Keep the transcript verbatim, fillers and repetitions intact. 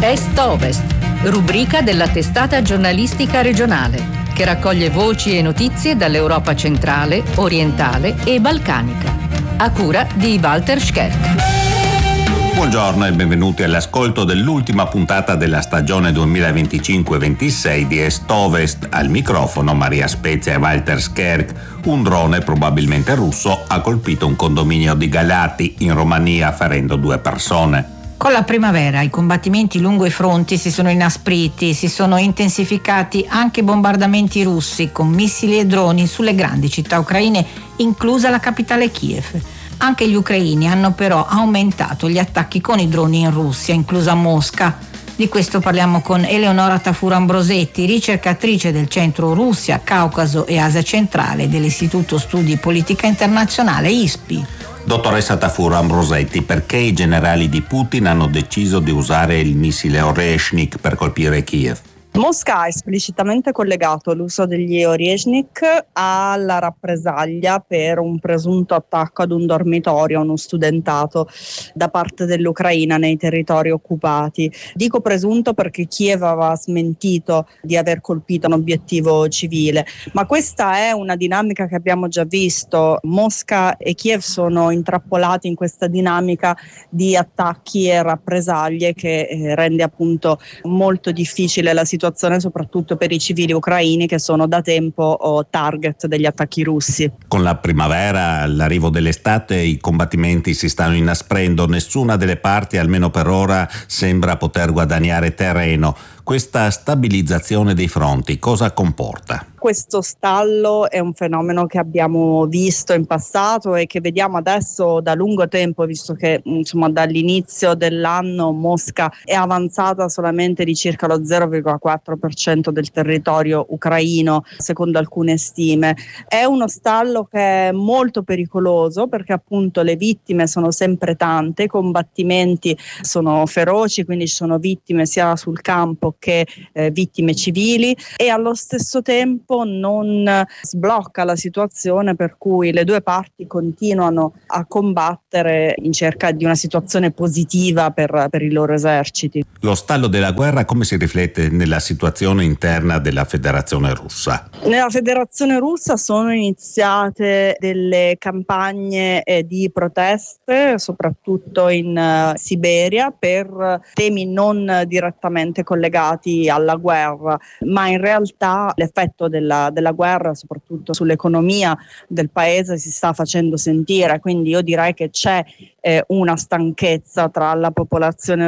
Est-Ovest, rubrica della testata giornalistica regionale, che raccoglie voci e notizie dall'Europa centrale, orientale e balcanica. A cura di Walter Scherk. Buongiorno e benvenuti all'ascolto dell'ultima puntata della stagione duemilaventicinque ventisei di Est-Ovest. Al microfono Maria Spezia e Walter Scherk. Un drone, probabilmente russo, ha colpito un condominio di Galati, in Romania, ferendo due persone. Con la primavera i combattimenti lungo i fronti si sono inaspriti, si sono intensificati anche i bombardamenti russi con missili e droni sulle grandi città ucraine, inclusa la capitale Kiev. Anche gli ucraini hanno però aumentato gli attacchi con i droni in Russia, inclusa Mosca. Di questo parliamo con Eleonora Tafur Ambrosetti, ricercatrice del Centro Russia, Caucaso e Asia Centrale dell'Istituto Studi Politica Internazionale I S P I. Dottoressa Tafur Ambrosetti, perché i generali di Putin hanno deciso di usare il missile Oreshnik per colpire Kiev? Mosca ha esplicitamente collegato l'uso degli Oreshnik alla rappresaglia per un presunto attacco ad un dormitorio, a uno studentato da parte dell'Ucraina nei territori occupati. Dico presunto perché Kiev aveva smentito di aver colpito un obiettivo civile, ma questa è una dinamica che abbiamo già visto. Mosca e Kiev sono intrappolati in questa dinamica di attacchi e rappresaglie che eh, rende appunto molto difficile la situazione, soprattutto per i civili ucraini che sono da tempo oh, target degli attacchi russi. Con la primavera, l'arrivo dell'estate, i combattimenti si stanno inasprendo. Nessuna delle parti, almeno per ora, sembra poter guadagnare terreno. Questa stabilizzazione dei fronti cosa comporta? Questo stallo è un fenomeno che abbiamo visto in passato e che vediamo adesso da lungo tempo, visto che insomma dall'inizio dell'anno Mosca è avanzata solamente di circa lo zero virgola quattro per cento del territorio ucraino, secondo alcune stime. È uno stallo che è molto pericoloso perché appunto le vittime sono sempre tante, i combattimenti sono feroci, quindi ci sono vittime sia sul campo che eh, vittime civili, e allo stesso tempo non sblocca la situazione per cui le due parti continuano a combattere in cerca di una situazione positiva per, per i loro eserciti. Lo stallo della guerra come si riflette nella situazione interna della Federazione Russa? Nella Federazione Russa sono iniziate delle campagne eh, di proteste, soprattutto in uh, Siberia, per temi non direttamente collegati alla guerra, ma in realtà l'effetto della, della guerra, soprattutto sull'economia del paese, si sta facendo sentire, quindi io direi che c'è eh, una stanchezza tra la popolazione